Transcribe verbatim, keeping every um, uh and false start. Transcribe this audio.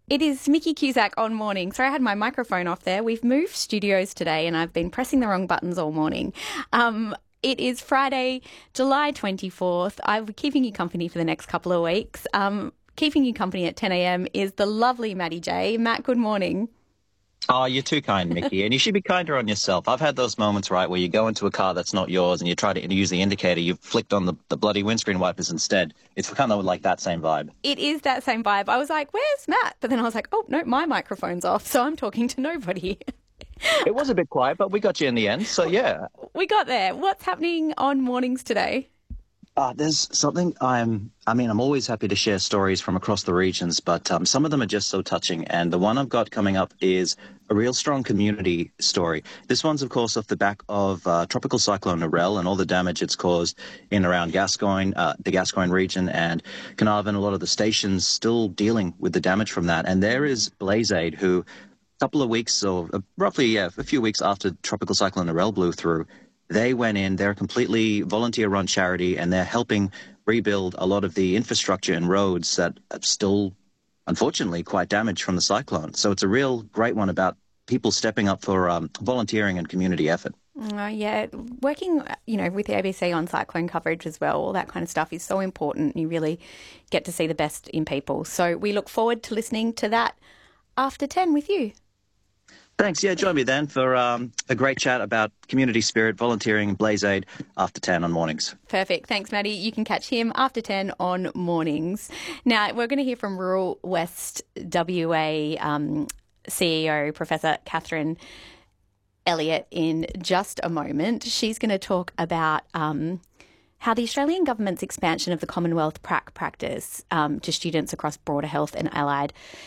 It is Mickey Cusack on Morning. Sorry, I had my microphone off there. We've moved studios today and I've been pressing the wrong buttons all morning. Um, it is Friday, July twenty-fourth. I'm keeping you company for the next couple of weeks. Um, keeping you company at ten a.m. is the lovely Maddie J. Matt, good morning. Oh, you're too kind, Mickey. And you should be kinder on yourself. I've had those moments, right, where you go into a car that's not yours and you try to use the indicator, you've flicked on the, the bloody windscreen wipers instead. It's kind of like that same vibe. It is that same vibe. I was like, where's Matt? But then I was like, oh, no, my microphone's off, so I'm talking to nobody. It was a bit quiet, but we got you in the end, so yeah. We got there. What's happening on Mornings today? Uh, there's something I'm, I mean, I'm always happy to share stories from across the regions, but um, some of them are just so touching. And the one I've got coming up is a real strong community story. This one's, of course, off the back of uh, Tropical Cyclone Narelle and all the damage it's caused in around Gascoyne, uh, the Gascoyne region and Carnarvon. A lot of the stations still dealing with the damage from that. And there is Blaze Aid, who a couple of weeks or uh, roughly, yeah, a few weeks after Tropical Cyclone Narelle blew through, they went in, they're a completely volunteer-run charity, and they're helping rebuild a lot of the infrastructure and roads that are still, unfortunately, quite damaged from the cyclone. So it's a real great one about people stepping up for um, volunteering and community effort. Uh, yeah, working, you know, with the A B C on cyclone coverage as well, all that kind of stuff is so important. You really get to see the best in people. So we look forward to listening to that after ten with you. Thanks. Yeah, join me then for um, a great chat about community spirit, volunteering, and Blaze Aid after ten on Mornings. Perfect. Thanks, Maddie. You can catch him after ten on Mornings. Now, we're going to hear from Rural West W A um, C E O, Professor Catherine Elliott, in just a moment. She's going to talk about um, how the Australian government's expansion of the Commonwealth prac practice um, to students across broader health and allied